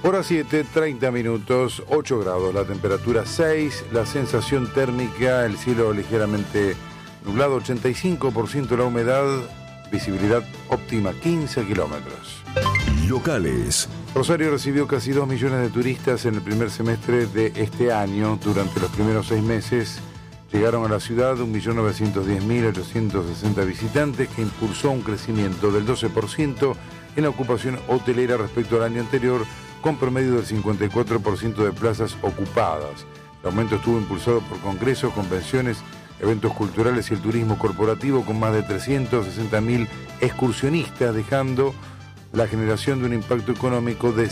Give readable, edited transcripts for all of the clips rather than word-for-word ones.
Hora 7, 30 minutos, 8 grados, la temperatura 6, la sensación térmica, el cielo ligeramente nublado, 85% la humedad, visibilidad óptima, 15 kilómetros. Locales. Rosario recibió casi 2 millones de turistas en el primer semestre de este año. Durante los primeros 6 meses llegaron a la ciudad 1.910.860 visitantes, que impulsó un crecimiento del 12% en la ocupación hotelera respecto al año anterior, con promedio del 54% de plazas ocupadas. El aumento estuvo impulsado por congresos, convenciones, eventos culturales y el turismo corporativo, con más de 360.000 excursionistas, dejando la generación de un impacto económico de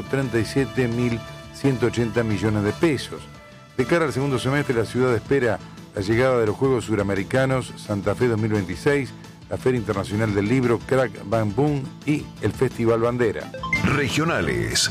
137.180 millones de pesos. De cara al segundo semestre, la ciudad espera la llegada de los Juegos Suramericanos, Santa Fe 2026, la Feria Internacional del Libro, Crack Bang Boom y el Festival Bandera. Regionales.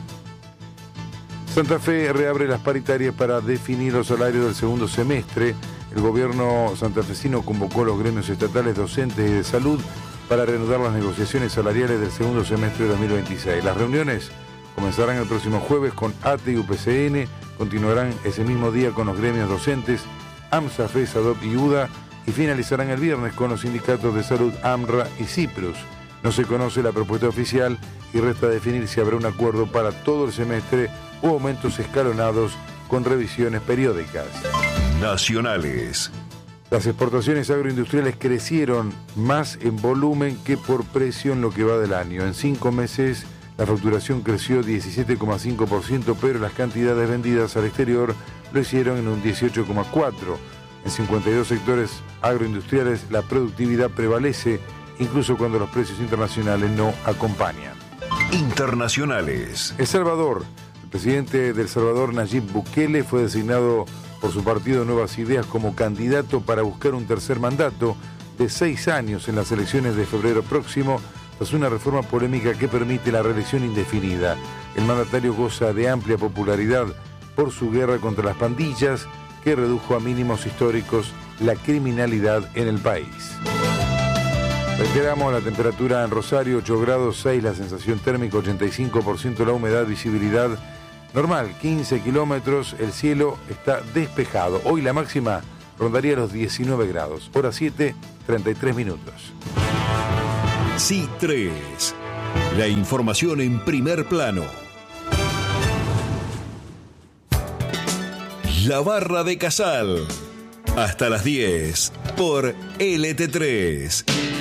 Santa Fe reabre las paritarias para definir los salarios del segundo semestre. El gobierno santafesino convocó a los gremios estatales, docentes y de salud para reanudar las negociaciones salariales del segundo semestre de 2026. Las reuniones comenzarán el próximo jueves con ATE y UPCN, continuarán ese mismo día con los gremios docentes, AMSA, FES, ADOP y UDA, y finalizarán el viernes con los sindicatos de salud AMRA y CIPRUS. No se conoce la propuesta oficial y resta definir si habrá un acuerdo para todo el semestre o aumentos escalonados con revisiones periódicas. Nacionales. Las exportaciones agroindustriales crecieron más en volumen que por precio en lo que va del año. En 5 meses la facturación creció 17,5%, pero las cantidades vendidas al exterior lo hicieron en un 18,4%. En 52 sectores agroindustriales la productividad prevalece, incluso cuando los precios internacionales no acompañan. Internacionales. El Salvador. El presidente de El Salvador, Nayib Bukele, fue designado por su partido Nuevas Ideas como candidato para buscar un tercer mandato de 6 años en las elecciones de febrero próximo, tras una reforma polémica que permite la reelección indefinida. El mandatario goza de amplia popularidad por su guerra contra las pandillas, que redujo a mínimos históricos la criminalidad en el país. Reiteramos la temperatura en Rosario, 8 grados 6, la sensación térmica 85%, la humedad, visibilidad normal, 15 kilómetros, el cielo está despejado. Hoy la máxima rondaría los 19 grados. Hora 7, 33 minutos. C3. La información en primer plano. La Barra de Casal. Hasta las 10 por LT3.